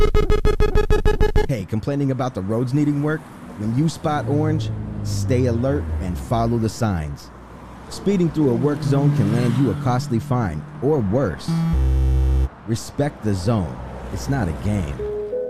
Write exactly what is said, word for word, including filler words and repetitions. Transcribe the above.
Hey, complaining about the roads needing work? When you spot orange, stay alert and follow the signs. Speeding through a work zone can land you a costly fine, or worse. Respect the zone. It's not a game.